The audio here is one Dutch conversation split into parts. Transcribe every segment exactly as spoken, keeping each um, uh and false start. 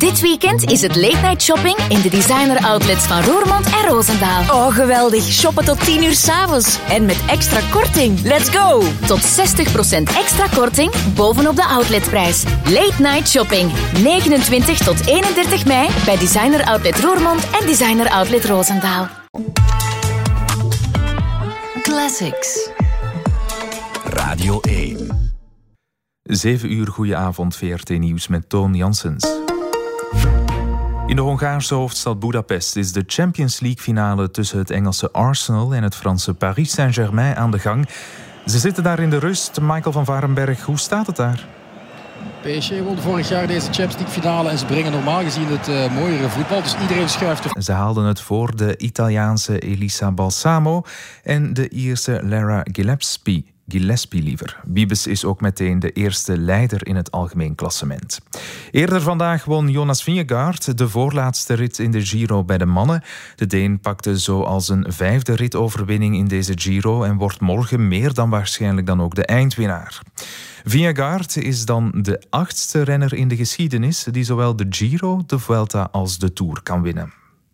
Dit weekend is het late night shopping in de designer outlets van Roermond en Roosendaal. Oh, geweldig. Shoppen tot tien uur 's avonds. En met extra korting. Let's go! Tot zestig procent extra korting bovenop de outletprijs. Late night shopping. negenentwintig tot eenendertig mei bij designer outlet Roermond en designer outlet Roosendaal. Classics. Radio één. Zeven uur, goedenavond, V R T Nieuws met Toon Janssens. In de Hongaarse hoofdstad Budapest is de Champions League finale tussen het Engelse Arsenal en het Franse Paris Saint-Germain aan de gang. Ze zitten daar in de rust. Michael van Varenberg, hoe staat het daar? P S G won vorig jaar deze Champions League finale en ze brengen normaal gezien het uh, mooiere voetbal. Dus iedereen schuift er. Ze haalden het voor de Italiaanse Elisa Balsamo en de Ierse Lara Gillespie. Gillespie liever. Wiebes is ook meteen de eerste leider in het algemeen klassement. Eerder vandaag won Jonas Vingegaard de voorlaatste rit in de Giro bij de mannen. De Deen pakte zo als een vijfde ritoverwinning in deze Giro en wordt morgen meer dan waarschijnlijk dan ook de eindwinnaar. Vingegaard is dan de achtste renner in de geschiedenis die zowel de Giro, de Vuelta als de Tour kan winnen.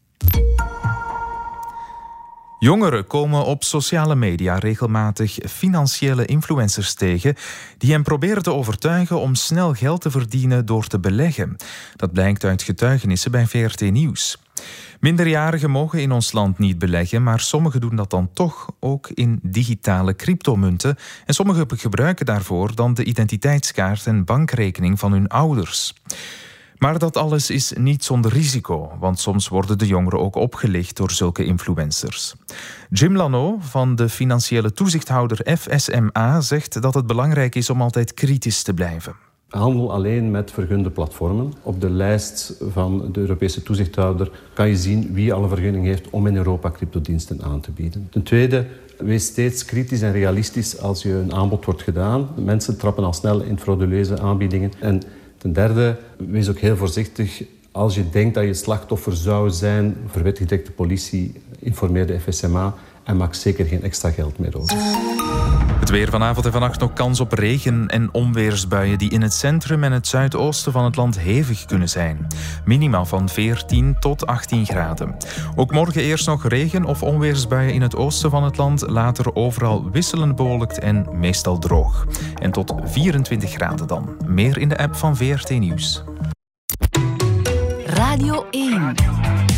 Jongeren komen op sociale media regelmatig financiële influencers tegen die hen proberen te overtuigen om snel geld te verdienen door te beleggen. Dat blijkt uit getuigenissen bij V R T Nieuws. Minderjarigen mogen in ons land niet beleggen, maar sommigen doen dat dan toch, ook in digitale cryptomunten. En sommigen gebruiken daarvoor dan de identiteitskaart en bankrekening van hun ouders. Maar dat alles is niet zonder risico, want soms worden de jongeren ook opgelicht door zulke influencers. Jim Lano van de financiële toezichthouder F S M A zegt dat het belangrijk is om altijd kritisch te blijven. Handel alleen met vergunde platformen. Op de lijst van de Europese toezichthouder kan je zien wie alle vergunning heeft om in Europa cryptodiensten aan te bieden. Ten tweede, wees steeds kritisch en realistisch als je een aanbod wordt gedaan. Mensen trappen al snel in frauduleuze aanbiedingen. En ten derde, wees ook heel voorzichtig. Als je denkt dat je slachtoffer zou zijn, verwittig direct de politie, informeer de F S M A en maak zeker geen extra geld meer over. Het weer vanavond en vannacht nog kans op regen- en onweersbuien die in het centrum en het zuidoosten van het land hevig kunnen zijn. Minima van veertien tot achttien graden. Ook morgen eerst nog regen- of onweersbuien in het oosten van het land, later overal wisselend bewolkt en meestal droog. En tot vierentwintig graden dan. Meer in de app van V R T Nieuws. Radio één.